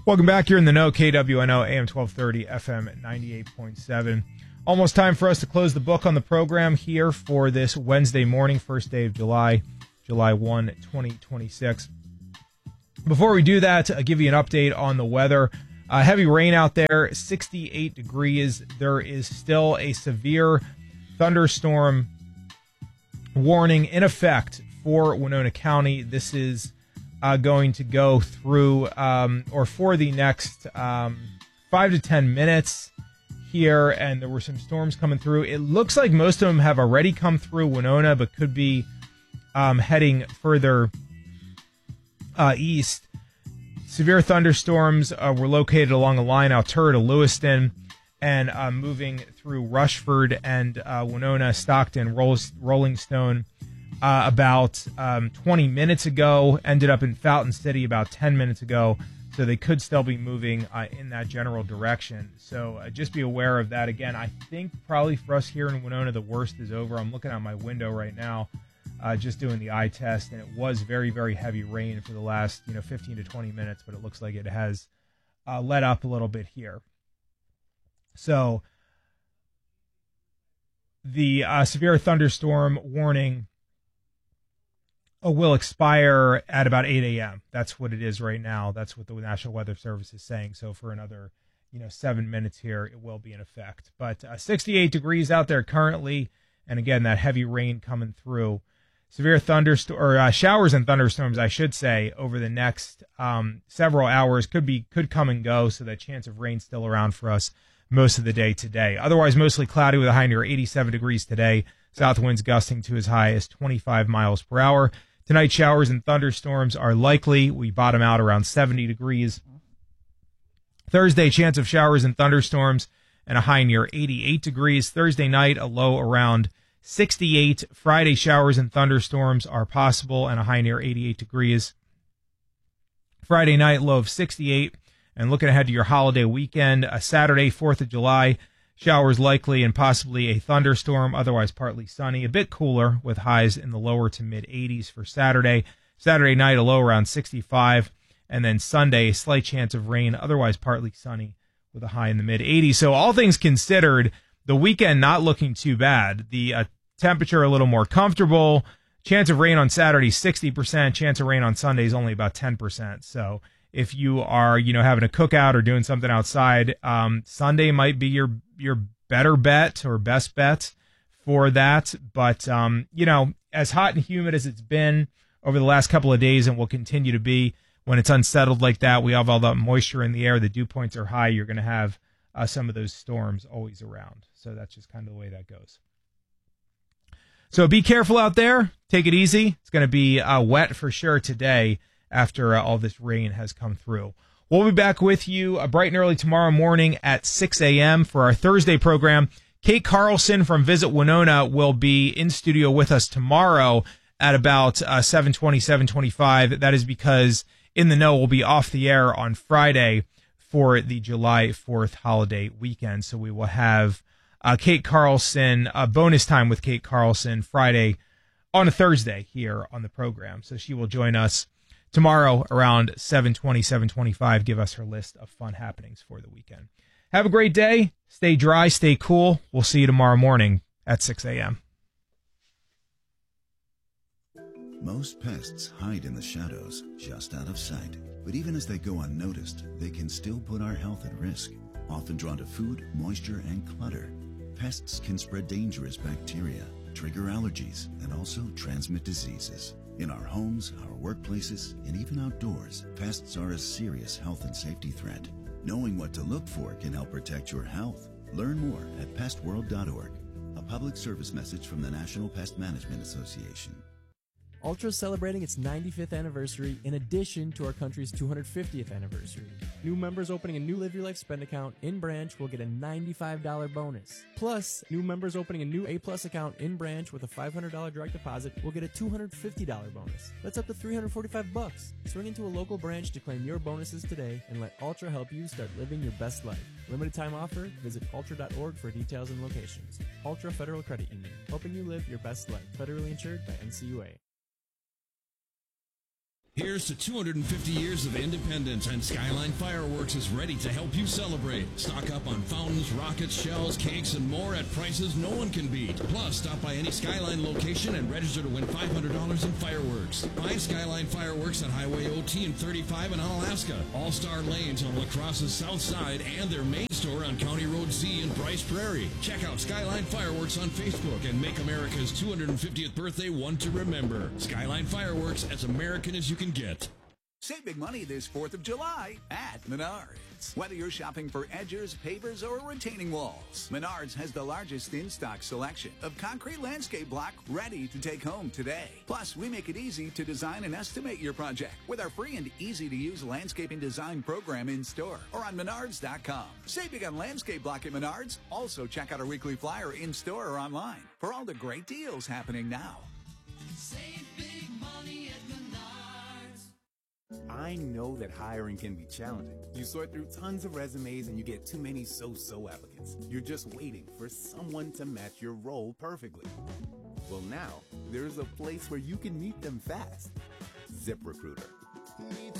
Welcome back. You're in the know. KWNO AM 1230 FM at 98.7. Almost time for us to close the book on the program here for this Wednesday morning, first day of July 1, 2026. Before we do that, I'll give you an update on the weather. Heavy rain out there, 68 degrees. There is still a severe thunderstorm warning in effect for Winona County. This is going to go through or for the next 5 to 10 minutes here, and there were some storms coming through. It looks like most of them have already come through Winona, but could be heading further east. Severe thunderstorms were located along the line Altura to Lewiston and moving through Rushford and Winona, Stockton, Rolling Stone about 20 minutes ago, ended up in Fountain City about 10 minutes ago, so they could still be moving in that general direction. So just be aware of that. Again, I think probably for us here in Winona, the worst is over. I'm looking out my window right now, just doing the eye test, and it was very, very heavy rain for the last 15 to 20 minutes, but it looks like it has let up a little bit here. So the severe thunderstorm warning will expire at about 8 a.m. That's what it is right now. That's what the National Weather Service is saying. So for another, 7 minutes here, it will be in effect. But 68 degrees out there currently, and again, that heavy rain coming through. Severe showers and thunderstorms, I should say, over the next several hours could come and go. So that chance of rain still around for us most of the day today. Otherwise, mostly cloudy with a high near 87 degrees today. South winds gusting to as high as 25 miles per hour. Tonight, showers and thunderstorms are likely. We bottom out around 70 degrees. Thursday, chance of showers and thunderstorms and a high near 88 degrees. Thursday night, a low around 68. Friday, showers and thunderstorms are possible and a high near 88 degrees. Friday night, low of 68. And looking ahead to your holiday weekend, a Saturday, 4th of July, showers likely and possibly a thunderstorm, otherwise partly sunny, a bit cooler with highs in the lower to mid 80s for Saturday. Saturday night, a low around 65. And then Sunday, a slight chance of rain, otherwise partly sunny with a high in the mid 80s. So all things considered, the weekend not looking too bad. The temperature a little more comfortable. Chance of rain on Saturday, 60%. Chance of rain on Sunday is only about 10%. So if you are, having a cookout or doing something outside, Sunday might be your better bet or best bet for that. But, as hot and humid as it's been over the last couple of days and will continue to be, when it's unsettled like that, we have all that moisture in the air, the dew points are high, you're going to have some of those storms always around. So that's just kind of the way that goes. So be careful out there. Take it easy. It's going to be wet for sure today after all this rain has come through. We'll be back with you bright and early tomorrow morning at 6 a.m. for our Thursday program. Kate Carlson from Visit Winona will be in studio with us tomorrow at about 7:20, 7:25. That is because In the Know will be off the air on Friday for the July 4th holiday weekend. So we will have Kate Carlson, bonus time with Kate Carlson Friday on a Thursday here on the program. So she will join us tomorrow around 7:20, 7:25, give us her list of fun happenings for the weekend. Have a great day. Stay dry, stay cool. We'll see you tomorrow morning at 6 a.m. Most pests hide in the shadows, just out of sight. But even as they go unnoticed, they can still put our health at risk. Often drawn to food, moisture, and clutter, pests can spread dangerous bacteria, trigger allergies, and also transmit diseases. In our homes, our workplaces, and even outdoors, pests are a serious health and safety threat. Knowing what to look for can help protect your health. Learn more at pestworld.org. A public service message from the National Pest Management Association. Ultra is celebrating its 95th anniversary in addition to our country's 250th anniversary. New members opening a new Live Your Life spend account in branch will get a $95 bonus. Plus, new members opening a new A Plus account in branch with a $500 direct deposit will get a $250 bonus. That's up to $345. Swing into a local branch to claim your bonuses today and let Ultra help you start living your best life. Limited time offer. Visit ultra.org for details and locations. Ultra Federal Credit Union, helping you live your best life. Federally insured by NCUA. Here's to 250 years of independence, and Skyline Fireworks is ready to help you celebrate. Stock up on fountains, rockets, shells, cakes, and more at prices no one can beat. Plus, stop by any Skyline location and register to win $500 in fireworks. Find Skyline Fireworks on Highway OT and 35 in Alaska, All-Star Lanes on La Crosse's south side, and their main store on County Road Z in Bryce Prairie. Check out Skyline Fireworks on Facebook and make America's 250th birthday one to remember. Skyline Fireworks, as American as you can get. Save big money this 4th of July at Menards. Whether you're shopping for edgers, pavers, or retaining walls, Menards has the largest in-stock selection of concrete landscape block ready to take home today. Plus, we make it easy to design and estimate your project with our free and easy-to-use landscaping design program in-store or on Menards.com. Save big on landscape block at Menards. Also, check out our weekly flyer in-store or online for all the great deals happening now. Save big money at Menards. I know that hiring can be challenging. You sort through tons of resumes and you get too many so-so applicants. You're just waiting for someone to match your role perfectly. Well, now, there's a place where you can meet them fast. ZipRecruiter.